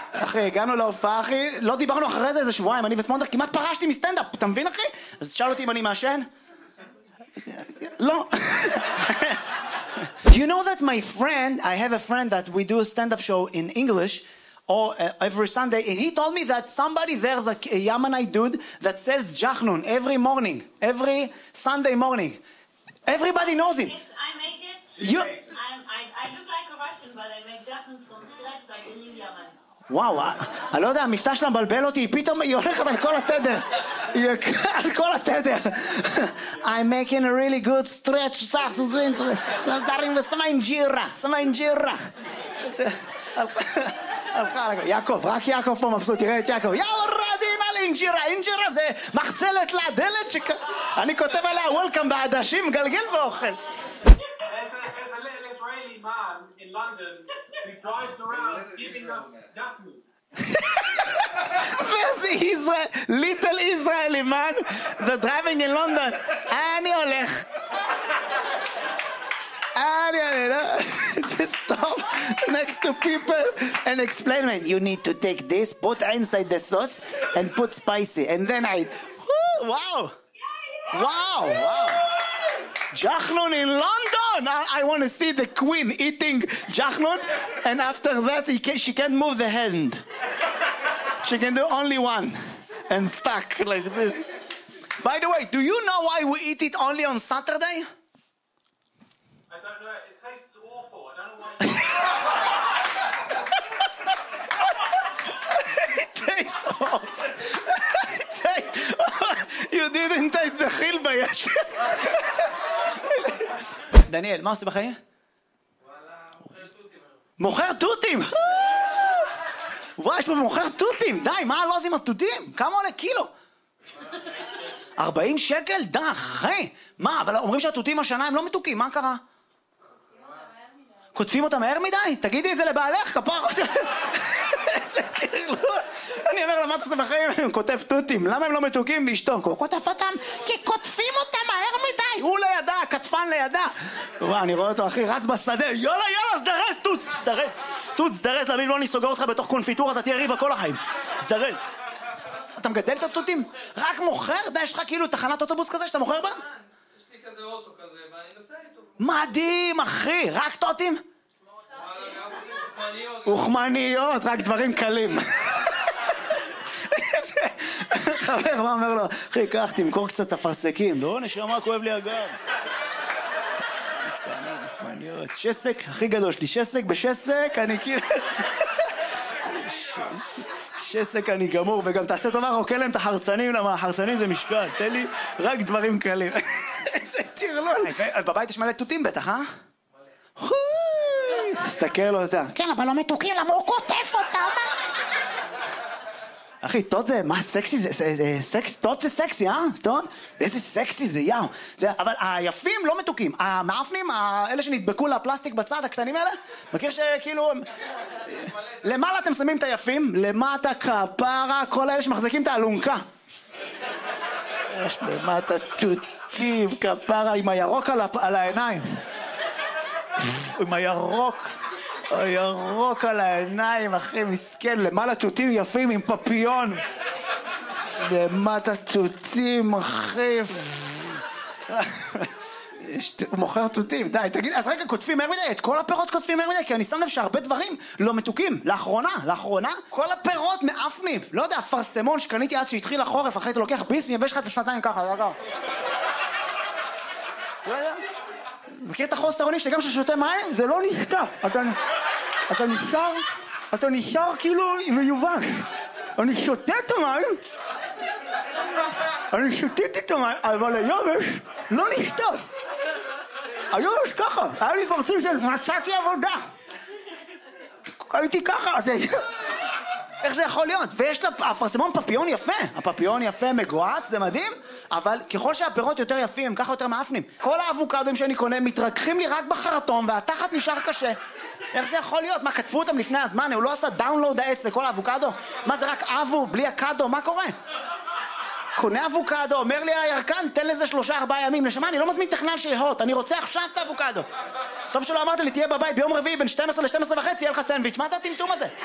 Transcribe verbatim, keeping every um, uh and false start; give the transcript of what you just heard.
אחי, הגענו להופעה, אחי, לא דיברנו אחרי זה איזה שבועיים, אני וסמונדר כמעט פרשתי מסטנדאפ, אתה מבין, אחי? אז שאל אותי אם אני מעשן? לא. Do you know that my friend, I have a friend that we do a stand-up show in English, or uh, every Sunday, and he told me that somebody there's a, a Yemenite dude that sells jachnun every morning, every Sunday morning. Everybody knows him. Yes, I make it. You... I, I, I look like a Russian, but I make jachnun from scratch like a real Yemen. וואו, אני לא יודע, המבטא שלה מבלבל אותי, פתאום היא הולכת על כל התדר. היא על כל התדר. I'm making a really good stretch, שמה אינג'ירה, שמה אינג'ירה. הלכה, יעקב, רק יעקב פה מבסוט, תראה את יעקב. יאו רדין על אינג'ירה, אינג'ירה זה מחצלת לדלת שכ... אני כותב עליה וולקאם בעדשים, גלגל ואוכל. Man in London who drives around giving us jachnun. There's a Israel, little Israeli man that's driving in London. אני הולך. אני הולך. Just stop next to people and explain, man, you need to take this, put inside the sauce and put spicy. And then I, wow. Wow, wow. Jachnun in London! I, I want to see the queen eating jachnun, and after that he can, she can't move the hand. She can do only one, and stuck like this. By the way, do you know why we eat it only on Saturday? I don't know, it tastes awful. I don't know why. It tastes awful. It tastes... You didn't taste the chilba yet. דניאל, מה עושה בחיים? מוכר תותים! וואי, יש פה מוכר תותים! די, מה לא עושים התותים? כמה עולה קילו? ארבעים שקל? די, אחי! מה, אבל אומרים שהתותים השנה הם לא מתוקים, מה קרה? כותבים אותם מהר מדי? תגידי את זה לבעלך, כפר! איזה תרלול! אני אומר לו, מה אתה עושה בחיים? אני כותב תותים, למה הם לא מתוקים באשתו? הוא כותב אותם כי כותבים אותם מהר מדי! הוא לידה, כתפן לידה! וואי, אני רואה אותו, אחי, רץ בשדה, יאללה, יאללה, סדרס, תות, סדרס! תות, סדרס, להבין, לא אני סוגר אותך בתוך קונפיטורה, אתה תהיה ריבה כל החיים. סדרס! אתה מגדל את התותים? רק מוכר? די, יש לך כאילו תחנת אוטובוס כזה שאתה מוכר בה? יש לי כזה אוטו כזה, ואני נוסע איתו. מדהים, אחי! רק תותים? אוכמניות, רק דברים קלים. חבר, מה אומר לו? אחי, קח, תמכור קצת אפרסקים. לא, נשמה, כואב לי הגב. קטנות, אוכמניות. שסק, הכי גדול שלי. שסק בשסק, אני כאילו... שסק אני גמור, וגם תעשה טובה, רוקה להם את החרצנים, למה החרצנים זה משקל. תן לי רק דברים קלים. איזה תרלול. בבית יש מלא תותים בטח, אה? תסתכל לו אותה. כן, אבל לא מתוקים, למה הוא כותב אותם? אחי, תות זה, מה סקסי זה? סקס, תות זה סקסי, אה? תות? איזה סקסי זה, יאו. אבל היפים לא מתוקים. המאפנים, אלה שנדבקו לפלסטיק בצד, הקטנים האלה, מכיר שכאילו... למעלה אתם שמים את היפים, למטה כפרה, כל האלה שמחזיקים את האלונקה. יש למטה תותים, כפרה, עם הירוק על העיניים. עם הירוק, הירוק על העיניים, אחי, מסכן, למעלה תותים יפים עם פפיון. למטה תותים, אחי. הוא מוכר תותים, די, תגיד, אז רגע, כותבים מהר מדי, את כל הפירות כותבים מהר מדי, כי אני שם לב שהרבה דברים לא מתוקים. לאחרונה, לאחרונה, כל הפירות מאפנים. לא יודע, פרסמון שקניתי אז שהתחיל החורף, אחרי אתה לוקח ביס, מייבש לך את השנתיים ככה, זה אגב. לא יודע. מכיר את החוסר אונים שגם ששותה מים, זה לא נשתה. אתה, אתה נשאר, אתה נשאר כאילו מיובש. אני שותה את המים, אני שותיתי את המים, אבל היובש לא נשתה. היובש ככה, היה לי פרצוף של מצאתי עבודה. הייתי ככה, איך זה יכול להיות? ויש לה, הפרסמון פפיון יפה, הפפיון יפה מגועץ, זה מדהים, אבל ככל שהפירות יותר יפים, ככה יותר מאפנים. כל האבוקדוים שאני קונה מתרככים לי רק בחרטום, והתחת נשאר קשה. איך זה יכול להיות? מה, כתבו אותם לפני הזמן? הוא לא עשה דאונלוד העץ לכל האבוקדו? מה, זה רק אבו, בלי הקדו? מה קורה? קונה אבוקדו, אומר לי הירקן, תן לזה שלושה ארבעה ימים. נשמה, אני לא מזמין תכנן שיהות, אני רוצה עכשיו את האבוקדו. טוב שלא אמרת לי, תהיה בבית ביום רביעי בין שתים עשרה ל-שתים עשרה וחצי, יהיה לך סנדוויץ'. מה זה הטמטום הזה?